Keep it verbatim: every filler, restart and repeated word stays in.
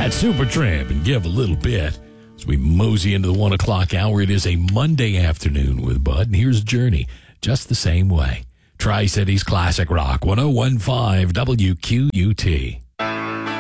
That's Supertramp and Give a Little Bit. As we mosey into the one o'clock hour, it is a Monday afternoon with Bud, and here's Journey, just the same way. Tri-Cities Classic Rock, one oh one point five W Q U T.